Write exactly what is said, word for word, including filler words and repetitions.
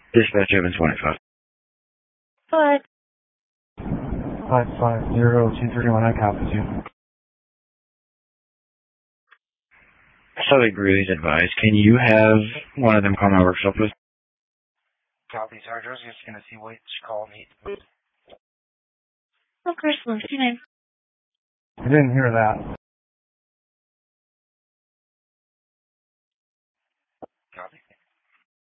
Dispatch Evans twenty-five. What? five five zero two three one, I copies you. Subject Greeley's advised. Can you have one of them call my workshop, please? Copy, Sergeant. I was just going to see which call needs. Of course, what's your name? I didn't hear that.